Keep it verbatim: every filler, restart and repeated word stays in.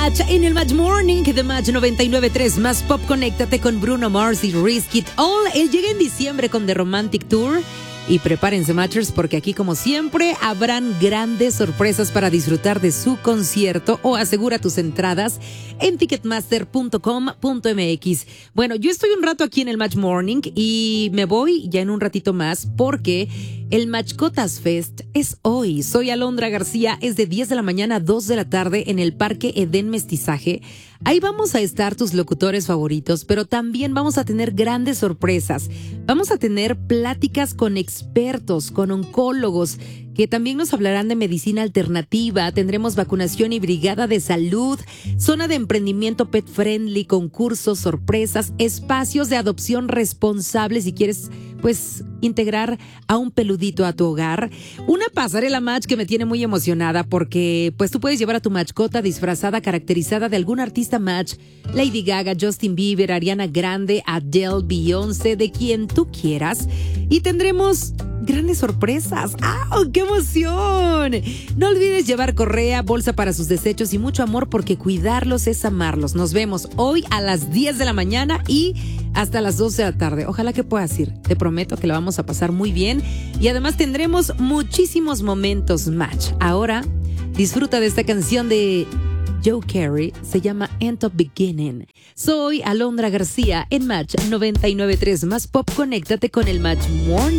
Match en el Match Morning de Match noventa y nueve punto tres más Pop. Conéctate con Bruno Mars y Risk It All. Él llega en diciembre con The Romantic Tour. Y prepárense, Matchers, porque aquí, como siempre, habrán grandes sorpresas para disfrutar de su concierto. O asegura tus entradas en ticketmaster punto com punto m x. Bueno, yo estoy un rato aquí en el Match Morning y me voy ya en un ratito más porque el Matchcotas Fest es hoy. Soy Alondra García, es de diez de la mañana a dos de la tarde en el Parque Edén Mestizaje. Ahí vamos a estar tus locutores favoritos, pero también vamos a tener grandes sorpresas. Vamos a tener pláticas con expertos, con oncólogos, que también nos hablarán de medicina alternativa. Tendremos vacunación y brigada de salud, zona de emprendimiento pet friendly, concursos, sorpresas, espacios de adopción responsables si quieres, pues, integrar a un peludito a tu hogar. Una pasarela Match que me tiene muy emocionada porque, pues, tú puedes llevar a tu mascota disfrazada, caracterizada de algún artista Match. Lady Gaga, Justin Bieber, Ariana Grande, Adele, Beyoncé, de quien tú quieras. Y tendremos grandes sorpresas. ¡Ah, qué emoción! No olvides llevar correa, bolsa para sus desechos y mucho amor, porque cuidarlos es amarlos. Nos vemos hoy a las diez de la mañana y hasta las dos de la tarde. Ojalá que puedas ir. Te prometo que la vamos a pasar muy bien y además tendremos muchísimos momentos Match. Ahora disfruta de esta canción de Joe Carey, se llama End of Beginning. Soy Alondra García en Match noventa y nueve punto tres más Pop. Conéctate con el Match Morning.